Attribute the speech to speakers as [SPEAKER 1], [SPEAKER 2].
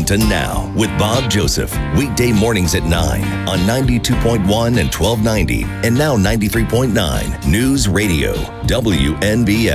[SPEAKER 1] Welcome to Now with Bob Joseph. Weekday mornings at 9 on 92.1 and 1290 and now 93.9 News Radio, WNBF.